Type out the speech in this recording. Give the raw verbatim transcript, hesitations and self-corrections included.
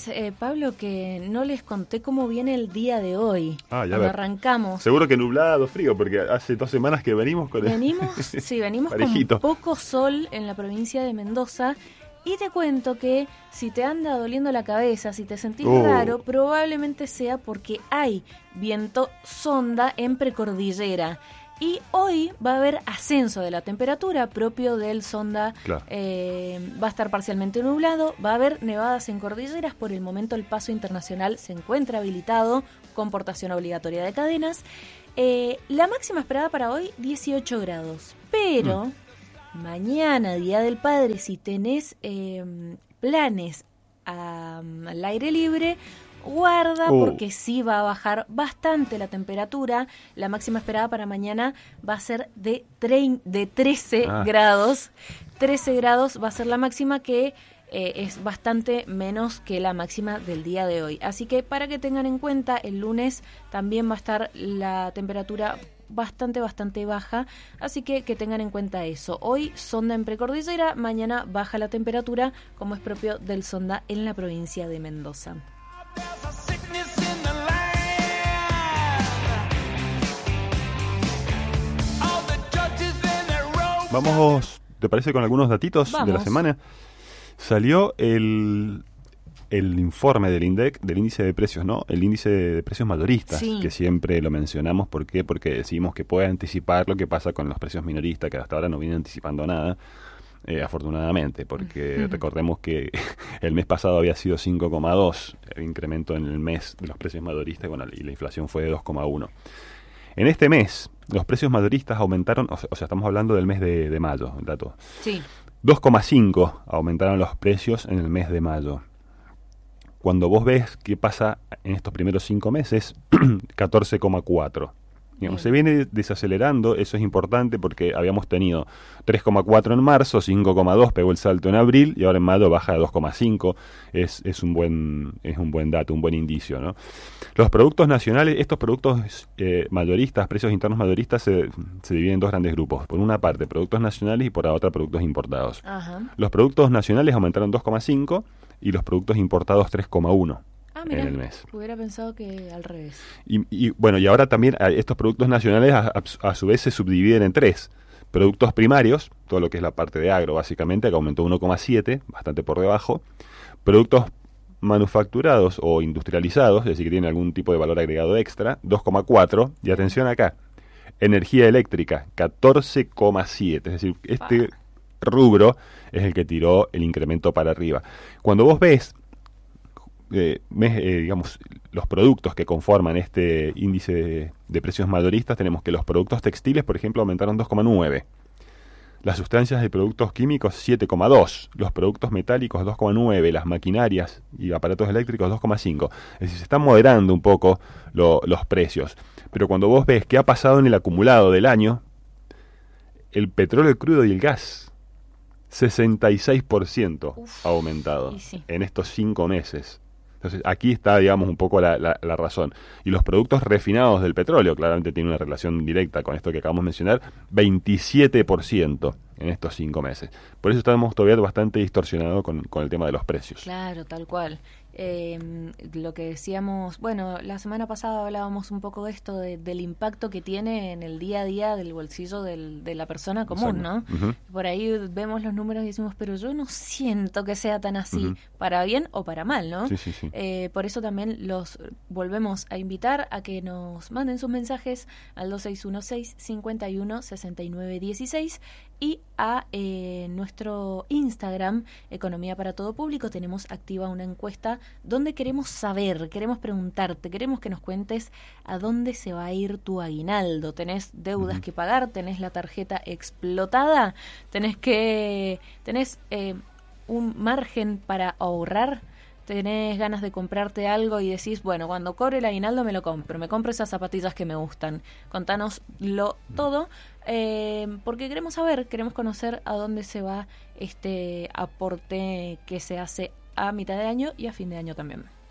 sabes, eh, Pablo, que no les conté cómo viene el día de hoy. Ah, ya Cuando ver. arrancamos. Seguro que nublado, frío, porque hace dos semanas que venimos con el... Venimos, sí, venimos parejito. con poco sol en la provincia de Mendoza. Y te cuento que si te anda doliendo la cabeza, si te sentís Oh. raro, probablemente sea porque hay viento sonda en precordillera. Y hoy va a haber ascenso de la temperatura propio del sonda. Claro. Eh, va a estar parcialmente nublado, va a haber nevadas en cordilleras. Por el momento el paso internacional se encuentra habilitado con portación obligatoria de cadenas. Eh, la máxima esperada para hoy, dieciocho grados. Pero mm. mañana, Día del Padre, si tenés eh, planes a, al aire libre, guarda Oh. porque sí va a bajar bastante la temperatura. La máxima esperada para mañana va a ser de, trein, de trece Ah. grados. trece grados va a ser la máxima, que eh, es bastante menos que la máxima del día de hoy. Así que para que tengan en cuenta, el lunes también va a estar la temperatura bastante, bastante baja, así que que tengan en cuenta eso. Hoy sonda en precordillera, mañana baja la temperatura, como es propio del sonda en la provincia de Mendoza. Vamos, ¿te parece con algunos datitos Vamos. de la semana? Salió el, el informe del INDEC, del índice de precios, ¿no? El índice de precios mayoristas, Sí. que siempre lo mencionamos. ¿Por qué? Porque decimos que puede anticipar lo que pasa con los precios minoristas, que hasta ahora no vienen anticipando nada. Eh, afortunadamente, porque uh-huh. recordemos que el mes pasado había sido cinco coma dos el incremento en el mes de los precios mayoristas, bueno, y la inflación fue de dos coma uno. En este mes, los precios mayoristas aumentaron, o sea, o sea estamos hablando del mes de, de mayo, el dato. Sí. dos coma cinco aumentaron los precios en el mes de mayo. Cuando vos ves qué pasa en estos primeros cinco meses, catorce coma cuatro. Digamos, se viene desacelerando, eso es importante porque habíamos tenido tres coma cuatro en marzo, cinco coma dos pegó el salto en abril y ahora en mayo baja a dos coma cinco. Es, es un buen es un buen dato, un buen indicio, ¿no? Los productos nacionales, estos productos eh, mayoristas, precios internos mayoristas, se, se dividen en dos grandes grupos. Por una parte, productos nacionales y por la otra, productos importados. Ajá. Los productos nacionales aumentaron dos coma cinco y los productos importados tres coma uno. Ah, mira, en el mes. Hubiera pensado que al revés. Y, y bueno, y ahora también a, estos productos nacionales a, a, a su vez se subdividen en tres. Productos primarios, todo lo que es la parte de agro básicamente, que aumentó uno coma siete, bastante por debajo. Productos manufacturados o industrializados, es decir, que tienen algún tipo de valor agregado extra, dos coma cuatro. Y atención acá, energía eléctrica, catorce coma siete. Es decir, este ah. rubro es el que tiró el incremento para arriba. Cuando vos ves Eh, mes, eh, digamos, los productos que conforman este índice de, de precios mayoristas, tenemos que los productos textiles, por ejemplo, aumentaron dos coma nueve, las sustancias de productos químicos siete coma dos, los productos metálicos dos coma nueve, las maquinarias y aparatos eléctricos dos coma cinco. Es decir, se están moderando un poco lo, los precios. Pero cuando vos ves qué ha pasado en el acumulado del año, el petróleo crudo y el gas, sesenta y seis por ciento Uf, ha aumentado sí. en estos cinco meses. Entonces, aquí está, digamos, un poco la, la, la razón. Y los productos refinados del petróleo, claramente tiene una relación directa con esto que acabamos de mencionar, veintisiete por ciento en estos cinco meses. Por eso estamos todavía bastante distorsionados con, con el tema de los precios. Claro, tal cual. Eh, lo que decíamos, bueno, la semana pasada hablábamos un poco de esto, de, del impacto que tiene en el día a día del bolsillo del, de la persona común, Exacto. ¿no? Uh-huh. Por ahí vemos los números y decimos, pero yo no siento que sea tan así, Uh-huh. para bien o para mal, ¿no? Sí, sí, sí. Eh, por eso también los volvemos a invitar a que nos manden sus mensajes al dos seis uno seis, cinco uno, seis nueve uno seis y a eh, nuestro Instagram, Economía para Todo Público. Tenemos activa una encuesta donde queremos saber, queremos preguntarte, queremos que nos cuentes a dónde se va a ir tu aguinaldo. ¿Tenés deudas uh-huh. que pagar? ¿Tenés la tarjeta explotada? ¿Tenés que tenés eh, un margen para ahorrar? ¿Tenés ganas de comprarte algo y decís, bueno, cuando cobre el aguinaldo me lo compro, me compro esas zapatillas que me gustan? Contanoslo todo, eh, porque queremos saber, queremos conocer a dónde se va este aporte que se hace a mitad de año y a fin de año también.